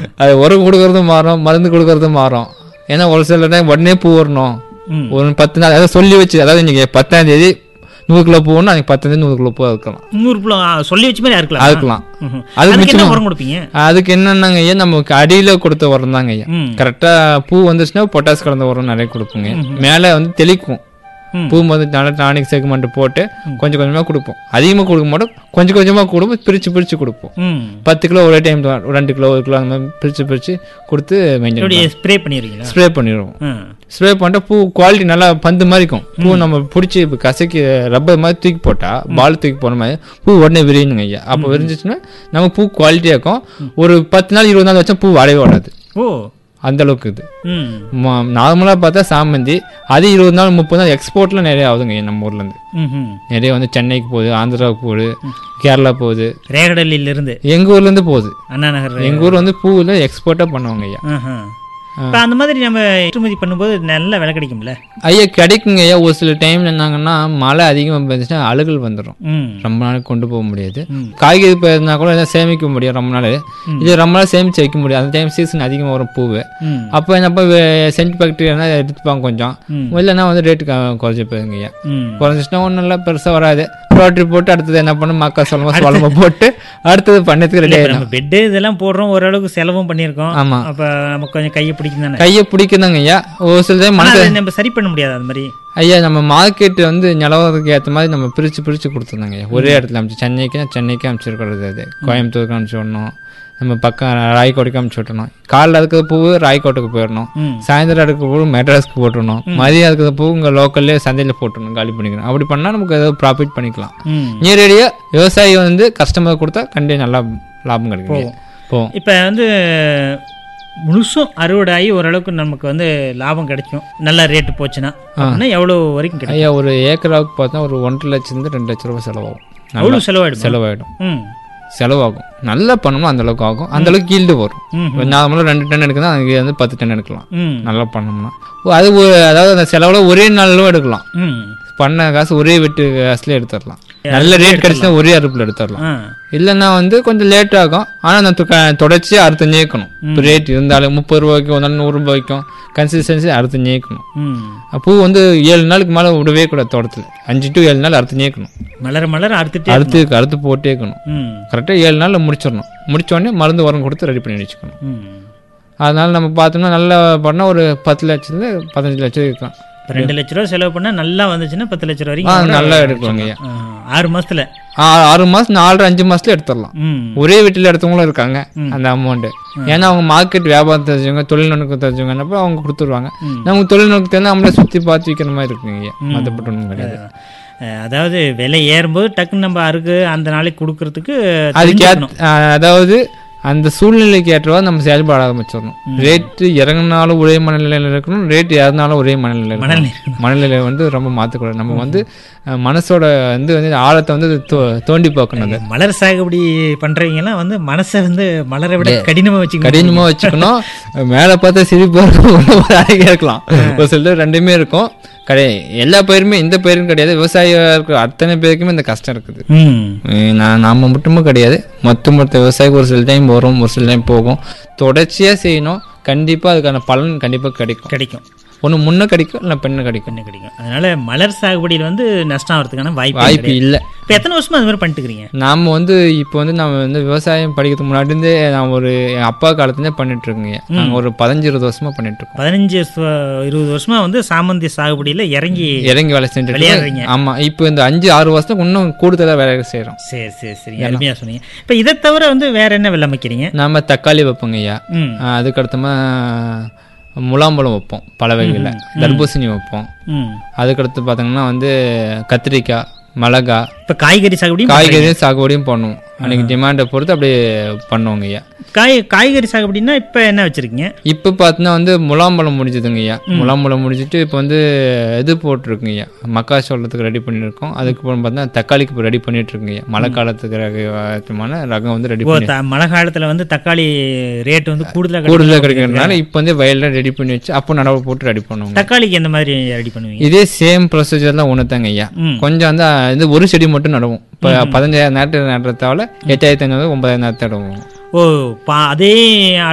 அது உரம் கொடுக்கறதும் மாறும், மருந்து கொடுக்கறதும் மாறும். ஏன்னா ஒரு சில டைம் உடனே பூ வரணும், ஒரு 10 நாள் அதாவது சொல்லி வச்சு, அதாவது நீங்க 10ஆம் தேதி 100 கிலோ பூன்னா அன்னைக்கு 10 தேதி 100 கிலோ பூ இருக்கலாம். 100 கிலோ சொல்லி வச்ச மாதிரி இருக்கலாம். அதுக்கு என்ன உரம் கொடுப்பீங்க? அதுக்கு என்னன்னாங்க ஐயா, நமக்கு அடியில கொடுத்த உரம் தாங்க ஐயா. கரெக்டா பூ வந்துச்சுன்னா பொட்டாஸ் கலந்த உரம் நிறைய கொடுப்போங்க. மேல வந்து தெளிக்கும், பூ வந்து நல்லா டானிக் செக்மெண்ட் போட்டு கொஞ்சம் கொஞ்சமா கொடுப்போம். அதிகமா கொடுக்க மாட்டோம், கொஞ்சம் கொஞ்சமா கொடுப்போம், பிரிச்சு கொடுப்போம். 10 கிலோ ஒரே டைம் 2 கிலோ 1 கிலோ அந்த மாதிரி பிரிச்சு கொடுத்து ஸ்ப்ரே பண்ணிடுவோம். ஸ்ப்ரே பண்ணிட்டு பூ குவாலிட்டி நல்லா பந்து மாதிரி இருக்கும். பூ நம்ம பிடிச்சி இப்போ கசக்கி ரப்பர் மாதிரி தூக்கி போட்டா, பால் தூக்கி போன மாதிரி பூ உடனே விரியணுங்க ஐயா. அப்போ விரிஞ்சிச்சுன்னா நம்ம பூ குவாலிட்டியா இருக்கும். ஒரு 10 நாள் 20 நாள் வச்சா பூ வாடவே வாடாது. அந்த அளவுக்கு இது. நார்மலா பார்த்தா சாமந்தி அது 20 நாள் 30 நாள் எக்ஸ்போர்ட்ல நிறைய ஆகுதுங்க நம்ம ஊர்ல இருந்து. நிறைய வந்து சென்னைக்கு போகுது, ஆந்திராவுக்கு போகுது, கேரளா போகுது, ரேகடலில இருந்து எங்க ஊர்ல இருந்து போகுது. அண்ணா நகர் எங்க ஊர் வந்து பூவில் எக்ஸ்போர்ட்டா பண்ணுவாங்க ஐயா. அந்த மாதிரி நம்ம ஏற்றுமதி பண்ணும்போது நல்ல விலை கிடைக்கும்ல ஐயா? கிடைக்குங்க ஐயா. ஒரு சில டைம்ல என்னங்கன்னா மழை அதிகமாக இருந்துச்சுன்னா அழுகல் வந்துடும், ரொம்ப நாளைக்கு கொண்டு போக முடியாது. காய்கறி போயிருந்தா கூட எதாவது சேமிக்க முடியும் ரொம்ப நாள், இது ரொம்ப நாள் சேமிச்சு வைக்க முடியாது. அந்த டைம் சீசன் அதிகமாக வரும் பூவு. அப்போ என்னப்போ சென்ட் ஃபேக்டரினா எடுத்துப்பாங்க கொஞ்சம், இல்லைன்னா வந்து ரேட்டு குறைச்சி போயிருங்க ஐயா. குறைஞ்சிச்சுன்னா ஒன்றும் இல்லை, பெருசாக வராது. ரோட்டரி போட்டு அடுத்தது என்ன பண்ணணும், மக்கா சொல்லமா போட்டு அடுத்தது பண்ணதுக்கு ரெடி ஆயிடும். பெட்டு இதெல்லாம் போடுறோம், ஓரளவுக்கு செலவும் பண்ணியிருக்கோம். ஆமா, அப்போ நமக்கு கொஞ்சம் கையை பிடிக்குதாங்க ஐயா. ஒரு சில டைம் நம்ம சரி பண்ண முடியாது அது மாதிரி ஐயா. நம்ம மார்க்கெட் வந்து நிலவரத்துக்கு ஏற்ற மாதிரி நம்ம பிரிச்சு கொடுத்துருந்தாங்க ஐயா. ஒரே இடத்துல அமைச்சு சென்னைக்கு அமைச்சிருக்கிறது, அது கோயம்புத்தூருக்கு அமைச்சு விடணும், நம்ம பக்கம் ராய்கோட்டுக்கு அமைச்சு விட்டணும். காலைல இருக்கிற பூ ராய்கோட்டுக்கு போயிடணும், சாயந்தரம் எடுக்கிற பூ மெட்ராஸ்க்கு போட்டுடணும், மதியம் இருக்கிற பூ இங்கே லோக்கல்லே சந்தையில் போட்டுடணும், காலி பண்ணிக்கணும். அப்படி பண்ணால் நமக்கு ஏதாவது ப்ராஃபிட் பண்ணிக்கலாம். நேரடியாக விவசாயி வந்து கஸ்டமர் கொடுத்தா கண்டிப்பாக நல்லா லாபம் கிடைக்கும். இப்போ வந்து முழுசும் அறுவடை ஓரளவுக்கு நமக்கு வந்து லாபம் கிடைக்கும், நல்ல ரேட்டு போச்சுன்னா எவ்வளோ வரைக்கும் கிடைக்கும் ஐயா? ஒரு ஏக்கராவுக்கு பார்த்தா ஒரு 1.5 லட்சம் 2 லட்ச ரூபாய் செலவாகும். அவ்வளோ செலவாயிடும். செலவாகும். நல்லா பண்ணணும், அந்த அளவுக்கு ஆகும், அந்த அளவுக்கு ஈல்டு வரும். நார்மலாக 2 டன் எடுக்கணும், அங்கே வந்து 10 டன் எடுக்கலாம். நல்லா பண்ணோம்னா அது அதாவது அந்த செலவுல ஒரே நாளிலும் எடுக்கலாம். பண்ண காசு ஒரே வெட்டு காசுல எடுத்துடலாம். நல்ல ரேட் கிடைச்சா ஒரே அறுப்புல எடுத்துடலாம். இல்லைன்னா வந்து கொஞ்சம் லேட் ஆகும். ஆனா நான் தொடர்ச்சி அறுத்து நீக்கணும். இப்போ ரேட் இருந்தாலும் 30 ரூபாய்க்கும் 100 ரூபாய்க்கும் கன்சிஸ்டன்சி அறுத்து நீக்கணும். பூ வந்து 7 நாளுக்கு மேல விடவே கூடாது. தோட்டத்துல 5 to 7 நாள் அறுத்து நீக்கணும். மலர அறுத்து போட்டே இருக்கணும். கரெக்டா 7 நாள்ல முடிச்சிடணும். முடிச்ச உடனே மருந்து உரம் கொடுத்து ரெடி பண்ணி வச்சுக்கணும். அதனால நம்ம பார்த்தோம்னா நல்லா பண்ணா ஒரு 10 லட்சத்துல 15 லட்சம் இருக்கலாம். 2 லட்ச ரூபா செலவு பண்ணா நல்லா வந்துச்சுன்னா 10 லட்சம் வரைக்கும் நல்லா எடுக்குவாங்க. 6 மாசத்துல 6 மாசம் 4-5 மாசத்துல எடுத்துடலாம். ஒரே வீட்டுல எடுத்தவங்களும் இருக்காங்க அந்த அமௌண்ட். ஏன்னா அவங்க மார்க்கெட் வியாபாரம் தெரிஞ்சவங்க, தொழில்நுட்பம் தெரிஞ்சவங்க அவங்க கொடுத்துருவாங்க. நமக்கு தொழில்நுட்பத்தை நம்மளே சுத்தி பார்த்து விற்கிற மாதிரி இருக்குங்க. மற்றப்பட்ட ஒன்றும் கிடையாது. அதாவது விலை ஏறும்போது டக்குன்னு நம்ம அறுக்கு அந்த நாளைக்கு கொடுக்கறதுக்கு அதாவது அந்த சூழ்நிலைக்கு ஏற்றவா நம்ம செயல்பட ஆரம்பிச்சிடணும். ரேட்டு இறங்கினாலும் ஒரே மனநிலையில் இருக்கணும், ரேட்டு இறங்கினாலும் ஒரே மனநிலை வந்து ரொம்ப மாற்றக்கூடாது. நம்ம வந்து மனசோட வந்து ஆழத்தை வந்து தோண்டி பார்க்கணும். மலர் சாகுபடி பண்றவங்கலாம் வந்து மனசை வந்து மலரை விட கடினமா வச்சுக்கணும். மேலே பார்த்தா சிரிப்பு இருக்கலாம், ஒரு சில ரெண்டுமே இருக்கும். எல்லா பயிருமே இந்த பயிரும் கிடையாது. விவசாயியா இருக்கிற அத்தனை பேருக்குமே இந்த கஷ்டம் இருக்குது. நாம மட்டுமே கிடையாது, மொத்த விவசாயிக்கு ஒரு சில டைம் வரும், ஒரு சில டைம் போகும். தொடர்ச்சியா செய்யணும், கண்டிப்பா அதுக்கான பலன் கண்டிப்பா கிடைக்கும். ஒன்று முன்ன கிடைக்கும், இல்லை பெண்ணு கிடைக்கும். அதனால மலர் சாகுபடியில் வந்து நஷ்டம் ஆகிறதுக்கான வாய்ப்பு இல்லை. இப்போ எத்தனை வருஷமா அது மாதிரி பண்ணிட்டு இருக்கீங்க? நாம வந்து இப்போ வந்து நம்ம வந்து விவசாயம் படிக்கிறதுக்கு முன்னாடி நான் ஒரு என் அப்பா காலத்துலேயே பண்ணிட்டு இருக்கேங்க. நாங்கள் ஒரு 15-20 வருஷமா பண்ணிட்டு இருக்கோம். 15-20 வருஷமா வந்து சாமந்தி சாகுபடியில் இறங்கி வேலை செஞ்சுட்டு. ஆமா, இப்போ இந்த 5-6 வருஷத்துக்கு இன்னும் கூடுதலாக வேலை செய்யறோம். சரி, அருமையா சொன்னீங்க. இப்போ இதை தவிர வந்து வேற என்ன வெள்ளம் வைக்கிறீங்க? நாம தக்காளி வைப்போங்க ஐயா. அதுக்கடுத்தமா முலாம்பழம் வைப்போம், பல வகைகளில் தர்பூசணி வைப்போம். அதுக்கடுத்து பார்த்தீங்கன்னா வந்து கத்திரிக்காய், மிளகா. இப்போ காய்கறி சாகுபடியும் பண்ணுவோம். அன்னைக்கு டிமாண்டை பொறுத்து அப்படியே பண்ணுவோங்க ஐயா. காய்கறி சாகுபடினா இப்போ என்ன வச்சிருக்கீங்க? இப்போ பார்த்தீங்கன்னா வந்து முலாம்பழம் முடிஞ்சதுங்க ஐயா. முலாம்பழம் முடிஞ்சிட்டு இப்போ வந்து இது போட்டிருக்குங்க ஐயா, மக்காச்சோளத்துக்கு ரெடி பண்ணியிருக்கோம். அதுக்கப்புறம் பார்த்தீங்கன்னா தக்காளிக்கு இப்போ ரெடி பண்ணிட்டு இருக்குங்க ஐயா. மழை காலத்துக்கு ரகம் வந்து ரெடி பண்ணி, மழை காலத்தில் வந்து தக்காளி ரேட் வந்து கூடுதலாக கிடைக்கிறதுனால இப்போ வந்து வயலில் ரெடி பண்ணி வச்சு அப்போ நடவு போட்டு ரெடி பண்ணுவோம். தக்காளிக்கு எந்த மாதிரி ரெடி பண்ணுவீங்க? இதே சேம் ப்ரொசீஜர் தான் ஒன்று தாங்க ஐயா. கொஞ்சம் வந்து இது ஒரு செடி மட்டும் நடுவோம். இப்போ 15,000 நேரத்தில் நடுறதால 8,500 9,000 நேரத்தை நடுவோம். அதே